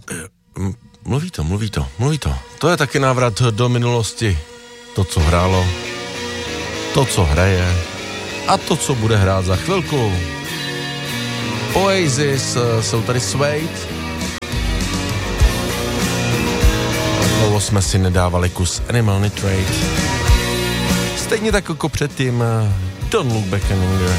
Mluví to. To je taky návrat do minulosti. To, co hrálo, to, co hraje a to, co bude hrát za chvilku. Oasis, jsou tady Suede. Dlouho jsme si nedávali kus Animal Nitrate. Stejně tak jako předtím Don't Look Back Anymore.